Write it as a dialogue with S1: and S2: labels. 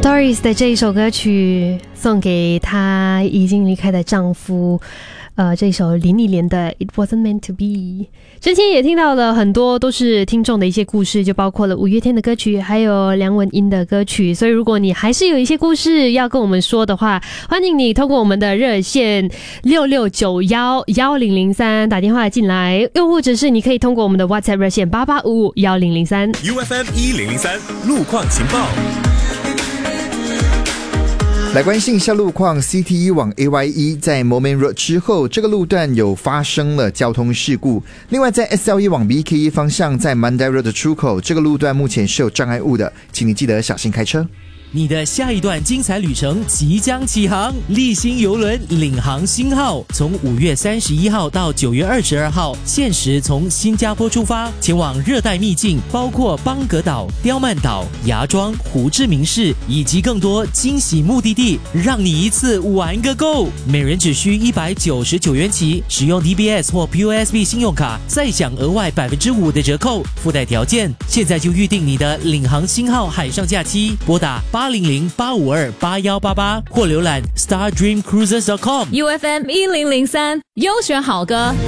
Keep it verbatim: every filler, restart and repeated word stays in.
S1: Doris 的这一首歌曲送给她已经离开的丈夫，呃，这一首林忆莲的 It Wasn't Meant to Be。 之前也听到了很多都是听众的一些故事，就包括了五月天的歌曲，还有梁文音的歌曲。所以如果你还是有一些故事要跟我们说的话，欢迎你通过我们的热线六六九一一零零三打电话进来，又或者是你可以通过我们的 WhatsApp 热线八八五五一零零三
S2: U F M 一零零三路况情报。
S3: 来关心一下路况 ，C T E 往 A Y E 在 Moulmein Road 之后，这个路段有发生了交通事故。另外，在 S L E 往 B K E 方向，在 Mandai Road 的出口，这个路段目前是有障碍物的，请你记得小心开车。
S4: 你的下一段精彩旅程即将起航，立新邮轮领航星号从五月三十一号到九月二十二号，限时从新加坡出发，前往热带秘境，包括邦格岛、刁曼岛、芽庄、胡志明市以及更多惊喜目的地，让你一次玩个够。每人只需一百九十九元起，使用 D B S 或 P O S B 信用卡，再享额外百分之五的折扣，附带条件。现在就预定你的领航星号海上假期，拨打八零零八五二八一八八或浏览 star dream cruises dot com。
S5: U F M 一零零三优选好歌。